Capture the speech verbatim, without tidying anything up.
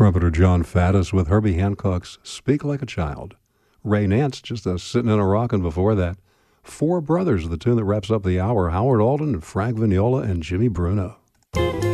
Trumpeter John Faddis with Herbie Hancock's Speak Like a Child. Ray Nance just uh, sitting in a rockin' before that. Four Brothers, the tune that wraps up the hour. Howard Alden, Frank Vignola, and Jimmy Bruno.